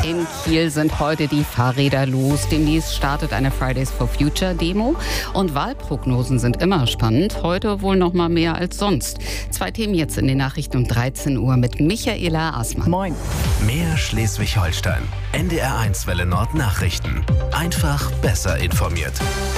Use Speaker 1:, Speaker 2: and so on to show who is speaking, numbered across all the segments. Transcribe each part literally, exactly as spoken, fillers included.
Speaker 1: In Kiel sind heute die Fahrräder los. Demnächst startet eine Fridays for Future Demo. Und Wahlprognosen sind immer spannend. Heute wohl noch mal mehr als sonst. Zwei Themen jetzt in den Nachrichten um dreizehn Uhr mit Michaela Aßmann.
Speaker 2: Moin.
Speaker 3: Mehr Schleswig-Holstein. N D R eins Welle Nord Nachrichten. Einfach besser informiert.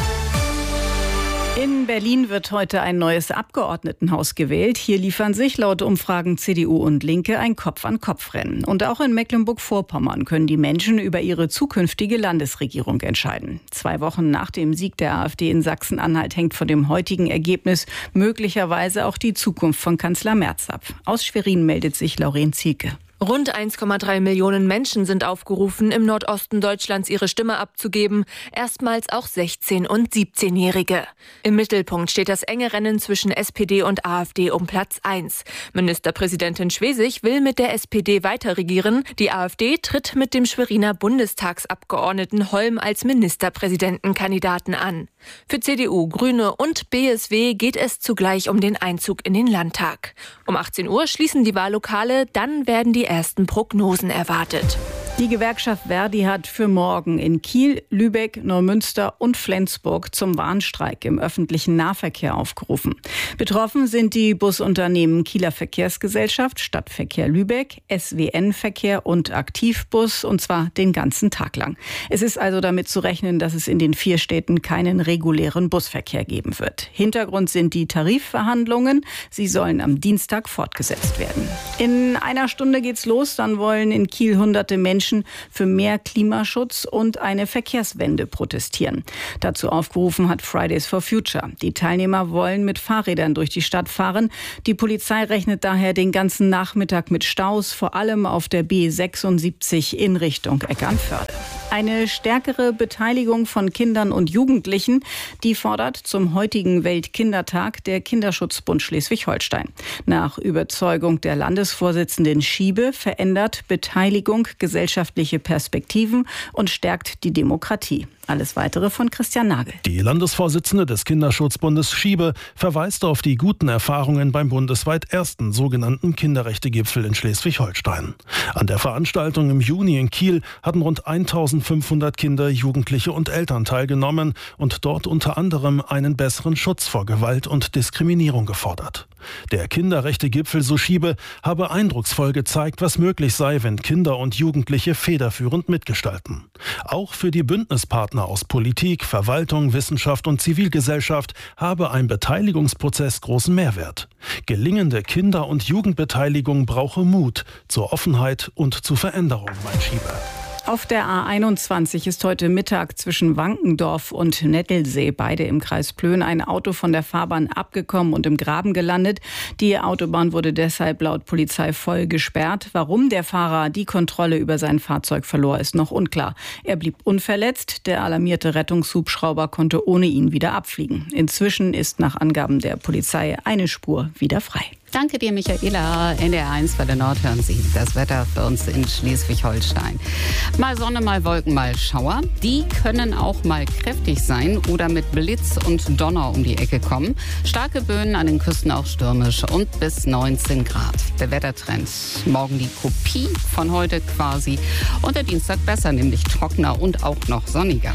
Speaker 2: In Berlin wird heute ein neues Abgeordnetenhaus gewählt. Hier liefern sich laut Umfragen C D U und Linke ein Kopf-an-Kopf-Rennen. Und auch in Mecklenburg-Vorpommern können die Menschen über ihre zukünftige Landesregierung entscheiden. Zwei Wochen nach dem Sieg der AfD in Sachsen-Anhalt hängt von dem heutigen Ergebnis möglicherweise auch die Zukunft von Kanzler Merz ab. Aus Schwerin meldet sich Lauren Zielke.
Speaker 4: Rund eins Komma drei Millionen Menschen sind aufgerufen, im Nordosten Deutschlands ihre Stimme abzugeben. Erstmals auch sechzehn- und siebzehnjährige. Im Mittelpunkt steht das enge Rennen zwischen S P D und AfD um Platz eins. Ministerpräsidentin Schwesig will mit der S P D weiter regieren. Die AfD tritt mit dem Schweriner Bundestagsabgeordneten Holm als Ministerpräsidentenkandidaten an. Für C D U, Grüne und B S W geht es zugleich um den Einzug in den Landtag. Um achtzehn Uhr schließen die Wahllokale, dann werden die ersten Prognosen erwartet.
Speaker 2: Die Gewerkschaft Verdi hat für morgen in Kiel, Lübeck, Neumünster und Flensburg zum Warnstreik im öffentlichen Nahverkehr aufgerufen. Betroffen sind die Busunternehmen Kieler Verkehrsgesellschaft, Stadtverkehr Lübeck, S W N Verkehr und Aktivbus, und zwar den ganzen Tag lang. Es ist also damit zu rechnen, dass es in den vier Städten keinen regulären Busverkehr geben wird. Hintergrund sind die Tarifverhandlungen. Sie sollen am Dienstag fortgesetzt werden. In einer Stunde geht's los. Dann wollen in Kiel hunderte Menschen für mehr Klimaschutz und eine Verkehrswende protestieren. Dazu aufgerufen hat Fridays for Future. Die Teilnehmer wollen mit Fahrrädern durch die Stadt fahren. Die Polizei rechnet daher den ganzen Nachmittag mit Staus, vor allem auf der B sechsundsiebzig in Richtung Eckernförde. Eine stärkere Beteiligung von Kindern und Jugendlichen, die fordert zum heutigen Weltkindertag der Kinderschutzbund Schleswig-Holstein. Nach Überzeugung der Landesvorsitzenden Schiebe verändert Beteiligung gesellschaftliche Perspektiven und stärkt die Demokratie. Alles Weitere von Christian Nagel.
Speaker 5: Die Landesvorsitzende des Kinderschutzbundes Schiebe verweist auf die guten Erfahrungen beim bundesweit ersten sogenannten Kinderrechtegipfel in Schleswig-Holstein. An der Veranstaltung im Juni in Kiel hatten rund eintausendfünfhundert Kinder, Jugendliche und Eltern teilgenommen und dort unter anderem einen besseren Schutz vor Gewalt und Diskriminierung gefordert. Der Kinderrechtegipfel, so Schiebe, habe eindrucksvoll gezeigt, was möglich sei, wenn Kinder und Jugendliche federführend mitgestalten. Auch für die Bündnispartner aus Politik, Verwaltung, Wissenschaft und Zivilgesellschaft habe ein Beteiligungsprozess großen Mehrwert. Gelingende Kinder- und Jugendbeteiligung brauche Mut zur Offenheit und zu Veränderung, meint Schiebe.
Speaker 2: Auf der A einundzwanzig ist heute Mittag zwischen Wankendorf und Nettelsee, beide im Kreis Plön, ein Auto von der Fahrbahn abgekommen und im Graben gelandet. Die Autobahn wurde deshalb laut Polizei voll gesperrt. Warum der Fahrer die Kontrolle über sein Fahrzeug verlor, ist noch unklar. Er blieb unverletzt. Der alarmierte Rettungshubschrauber konnte ohne ihn wieder abfliegen. Inzwischen ist nach Angaben der Polizei eine Spur wieder frei.
Speaker 1: Danke dir, Michaela. N D R eins Welle Nord hören Sie das Wetter für uns in Schleswig-Holstein. Mal Sonne, mal Wolken, mal Schauer. Die können auch mal kräftig sein oder mit Blitz und Donner um die Ecke kommen. Starke Böen, an den Küsten auch stürmisch und bis neunzehn Grad. Der Wettertrend. Morgen die Kopie von heute quasi. Und der Dienstag besser, nämlich trockener und auch noch sonniger.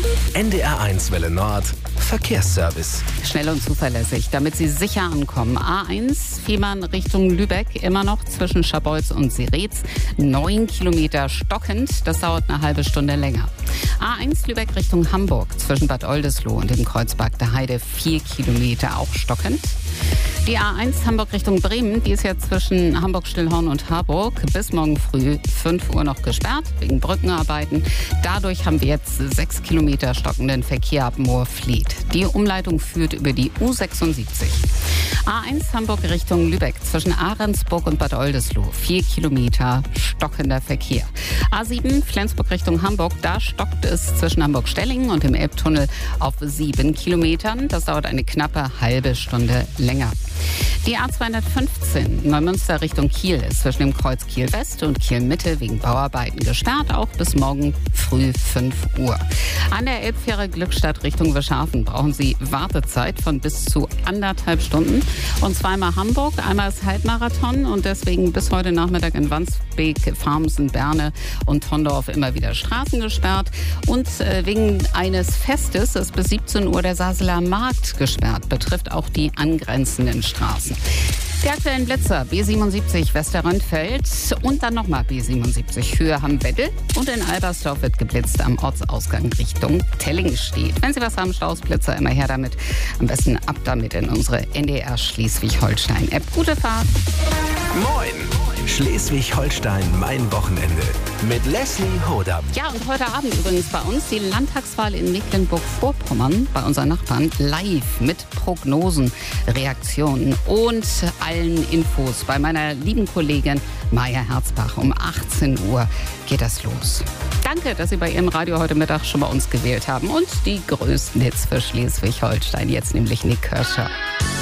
Speaker 3: N D R eins Welle Nord Verkehrsservice.
Speaker 1: Schnell und zuverlässig, damit Sie sicher ankommen. A eins, Fehmarn Richtung Lübeck, immer noch zwischen Scharbeutz und Seretz. Neun Kilometer stockend, das dauert eine halbe Stunde länger. A eins Lübeck Richtung Hamburg, zwischen Bad Oldesloe und dem Kreuzberg der Heide. Vier Kilometer, auch stockend. Die A eins Hamburg Richtung Bremen, die ist ja zwischen Hamburg-Stillhorn und Harburg bis morgen früh fünf Uhr noch gesperrt, wegen Brückenarbeiten. Dadurch haben wir jetzt sechs Kilometer stockenden Verkehr ab Moorfleet. Die Umleitung führt über die U sechsundsiebzig. A eins Hamburg Richtung Lübeck, zwischen Ahrensburg und Bad Oldesloe. Vier Kilometer stockender Verkehr. A sieben Flensburg Richtung Hamburg, da stockt es zwischen Hamburg-Stellingen und dem Elbtunnel auf sieben Kilometern. Das dauert eine knappe halbe Stunde länger. Die A zweihundertfünfzehn Neumünster Richtung Kiel ist zwischen dem Kreuz Kiel West und Kiel Mitte wegen Bauarbeiten gesperrt, auch bis morgen früh fünf Uhr. An der Elbfähre Glückstadt Richtung Wischhafen brauchen Sie Wartezeit von bis zu anderthalb Stunden. Und zweimal Hamburg, einmal ist Halbmarathon und deswegen bis heute Nachmittag in Wandsbek, Farmsen, Berne und Tondorf immer wieder Straßen gesperrt. Und äh, wegen eines Festes ist bis siebzehn Uhr der Saaseler Markt gesperrt, betrifft auch die angrenzenden Straßen. Die aktuellen Blitzer B siebenundsiebzig Westerrönfeld und dann nochmal B siebenundsiebzig Höhe Hamm-Weddel und in Albersdorf wird geblitzt am Ortsausgang Richtung Tellingstedt. Wenn Sie was haben, Stausblitzer, immer her damit. Am besten ab damit in unsere N D R Schleswig-Holstein-App. Gute Fahrt!
Speaker 3: Moin! Schleswig-Holstein, mein Wochenende. Mit Leslie Hodam.
Speaker 1: Ja, und heute Abend übrigens bei uns die Landtagswahl in Mecklenburg-Vorpommern, bei unseren Nachbarn, live mit Prognosen, Reaktionen und allen Infos bei meiner lieben Kollegin Maja Herzbach. Um achtzehn Uhr geht das los. Danke, dass Sie bei Ihrem Radio heute Mittag schon bei uns gewählt haben. Und die größten Hits für Schleswig-Holstein, jetzt nämlich Nick Kershaw.